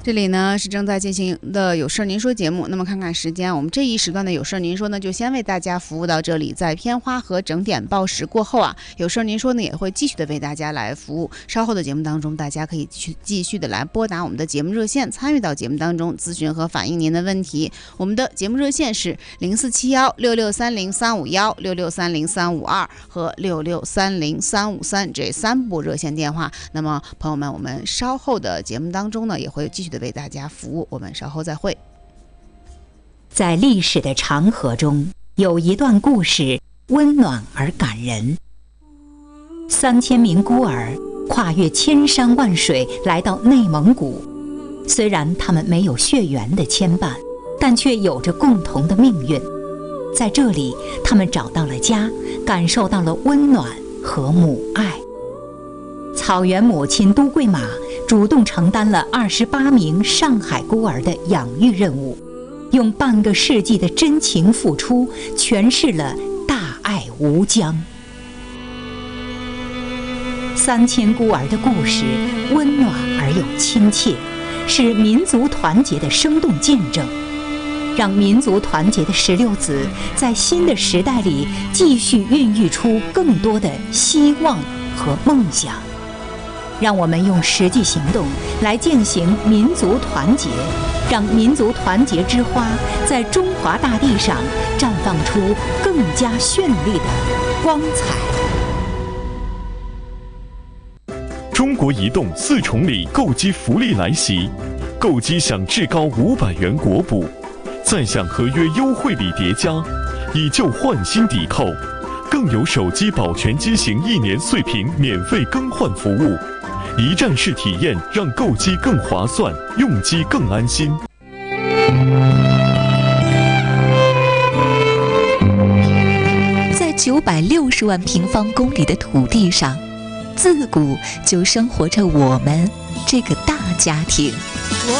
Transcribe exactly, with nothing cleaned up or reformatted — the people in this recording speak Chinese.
这里呢是正在进行的有事您说节目，那么看看时间，我们这一时段的有事您说呢就先为大家服务到这里，在片花和整点报时过后啊，有事您说呢也会继续的为大家来服务。稍后的节目当中，大家可以去继续的来拨打我们的节目热线，参与到节目当中咨询和反映您的问题。我们的节目热线是零四七幺六六三零三五幺、六六三零三五二和六六三零三五三这三部热线电话。那么朋友们，我们稍后的节目当中呢也会继续的为大家服务，我们稍后再会。 在历史的长河中，有一段故事温暖而感人。三千名孤儿跨越千山万水来到内蒙古，虽然他们没有血缘的牵绊，但却有着共同的命运。在这里，他们找到了家，感受到了温暖和母爱。草原母亲都桂马主动承担了二十八名上海孤儿的养育任务，用半个世纪的真情付出，诠释了大爱无疆。三千孤儿的故事温暖而又亲切，是民族团结的生动见证。让民族团结的石榴籽在新的时代里继续孕育出更多的希望和梦想。让我们用实际行动来践行民族团结，让民族团结之花在中华大地上绽放出更加绚丽的光彩。 中国移动四重礼购机福利来袭，购机享至高五百元国补，再享合约优惠礼叠加，以旧换新抵扣，更有手机保全机型一年碎屏免费更换服务。一站式体验，让购机更划算，用机更安心。 在九百六十万平方公里的土地上，自古就生活着我们这个大家庭。